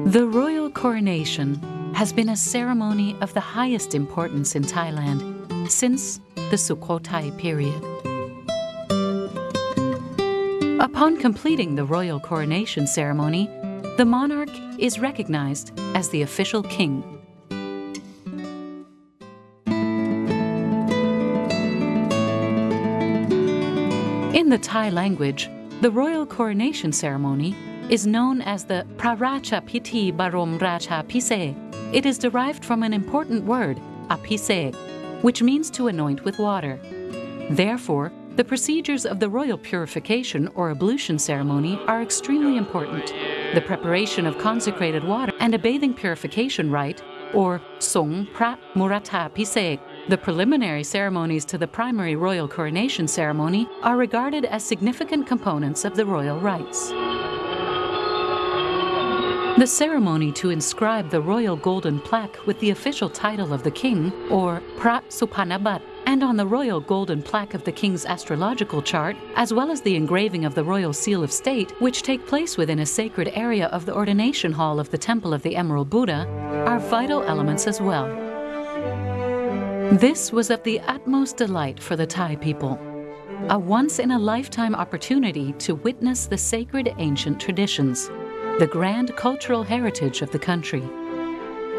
The royal coronation has been a ceremony of the highest importance in Thailand since the Sukhothai period. Upon completing the royal coronation ceremony, the monarch is recognized as the official king. In the Thai language, the royal coronation ceremony is known as the Praracha Pithi Barom Racha Pisek. It is derived from an important word, apisek, which means to anoint with water. Therefore, the procedures of the royal purification or ablution ceremony are extremely important. The preparation of consecrated water and a bathing purification rite, or Song Pra Murata Pisek, the preliminary ceremonies to the primary royal coronation ceremony, are regarded as significant components of the royal rites. The ceremony to inscribe the royal golden plaque with the official title of the king, or Pra Supanabat, and on the royal golden plaque of the king's astrological chart, as well as the engraving of the royal seal of state, which take place within a sacred area of the ordination hall of the Temple of the Emerald Buddha, are vital elements as well. This was of the utmost delight for the Thai people, a once-in-a-lifetime opportunity to witness the sacred ancient traditions, the grand cultural heritage of the country.